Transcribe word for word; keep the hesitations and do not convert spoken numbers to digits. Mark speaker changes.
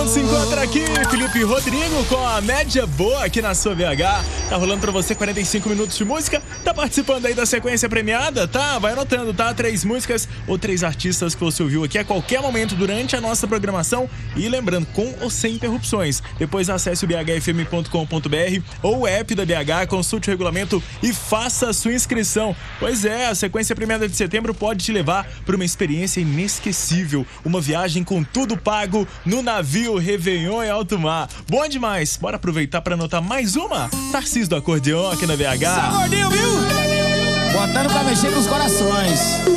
Speaker 1: se encontra aqui, Felipe Rodrigo, com a média boa aqui na sua V H. Tá rolando pra você quarenta e cinco minutos de música. Tá participando aí da sequência premiada? Tá? Vai anotando, tá? Três músicas ou três artistas que você ouviu aqui a qualquer momento durante a nossa programação. E lembrando, com ou sem interrupções. Depois acesse o b h f m ponto com ponto b r ou o app da B H, consulte o regulamento e faça a sua inscrição. Pois é, a sequência premiada de setembro pode te levar para uma experiência inesquecível. Uma viagem com tudo pago no navio Réveillon em alto mar. Bom demais. Bora aproveitar para anotar mais uma? Tarcísio do Acordeon aqui na B H.
Speaker 2: Só gordinho, viu? Botando pra mexer com os corações.